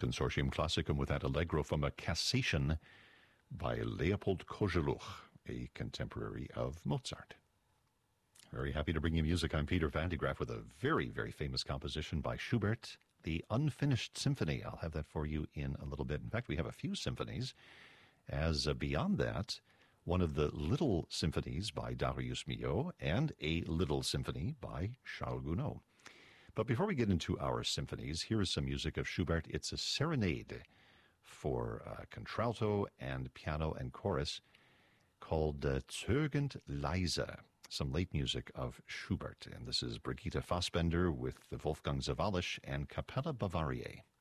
Consortium Classicum with that Allegro from a Cassation by Leopold Kozeluch, a contemporary of Mozart. Very happy to bring you music. I'm Peter Van de Graaff with a very, very famous composition by Schubert, the Unfinished Symphony. I'll have that for you in a little bit. In fact, we have a few symphonies. As beyond that, one of the little symphonies by Darius Milhaud and a little symphony by Charles Gounod. But before we get into our symphonies, here is some music of Schubert. It's a serenade for contralto and piano and chorus called Zögernd leise, some late music of Schubert. And this is Brigitte Fassbender with Wolfgang Sawallisch and Capella Bavariae.